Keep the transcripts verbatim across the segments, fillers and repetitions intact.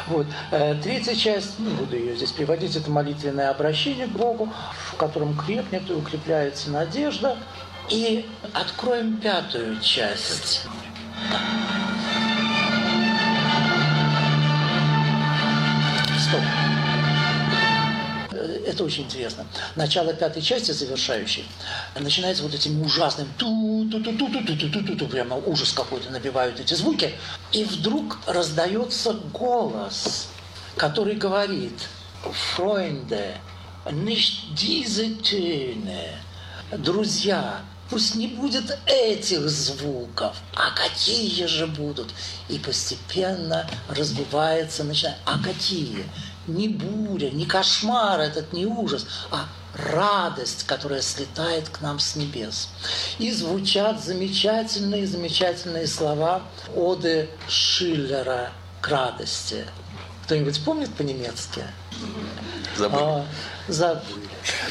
Вот. Третья часть, не буду ее здесь приводить, это молитвенное обращение к Богу, в котором крепнет и укрепляется надежда. И откроем пятую часть. Стоп. Это очень интересно. Начало пятой части, завершающей, начинается вот этим ужасным ту-ту-ту-ту-ту-ту-ту-ту-ту, прямо ужас какой-то набивают эти звуки. И вдруг раздается голос, который говорит: «Freunde, nicht diese Töne». Друзья, пусть не будет этих звуков, а какие же будут? И постепенно разбивается, начинает. А какие? Не буря, не кошмар этот, не ужас, а радость, которая слетает к нам с небес. И звучат замечательные, замечательные слова оды Шиллера к радости. Кто-нибудь помнит по-немецки? Забыли. А, забыли.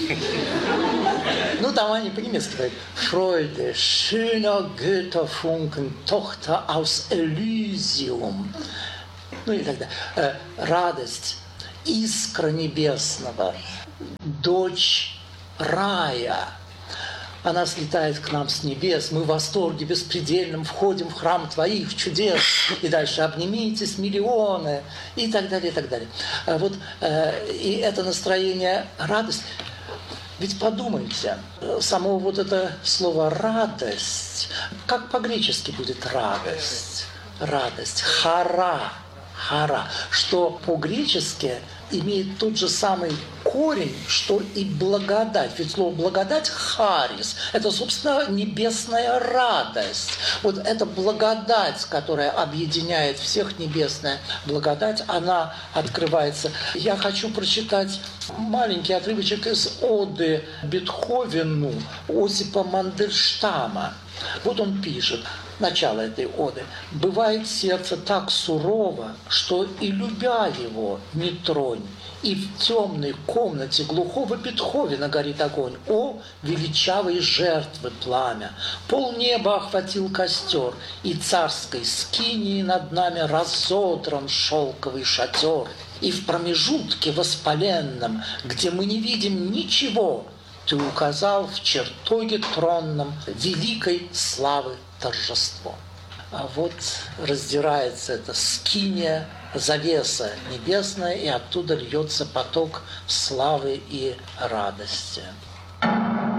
Ну, там они по-немецки говорят: «Freude, schöner Götterfunken, Tochter aus Elysium». Ну и так далее. Радость, искра небесного, дочь рая. Она слетает к нам с небес, мы в восторге беспредельном входим в храм твоих чудес, и дальше обнимитесь миллионы, и так далее, и так далее. Вот, и это настроение радость. Ведь подумайте, само вот это слово «радость», как по-гречески будет радость? Радость, хара. Хара, что по-гречески имеет тот же самый корень, что и благодать. Ведь слово благодать, харис, это, собственно, небесная радость. Вот эта благодать, которая объединяет всех, небесная благодать, она открывается. Я хочу прочитать маленький отрывочек из оды Бетховену Осипа Мандельштама. Вот он пишет, начало этой оды: «Бывает сердце так сурово, что и любя его не тронь, и в темной комнате глухого Бетховена горит огонь. О, величавой жертвы пламя! Полнеба охватил костер, и царской скинии над нами разодран шелковый шатер. И в промежутке воспаленном, где мы не видим ничего, ты указал в чертоге тронном великой славы торжество». А вот раздирается эта скиния, завеса небесная, и оттуда льется поток славы и радости.